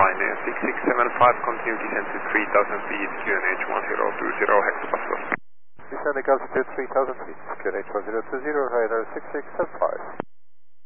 Ryanair 6675, continue descent to 3000 feet, QNH 1020 hectopascal. Descending altitude 3000 feet, QNH 1020, Ryanair 6675.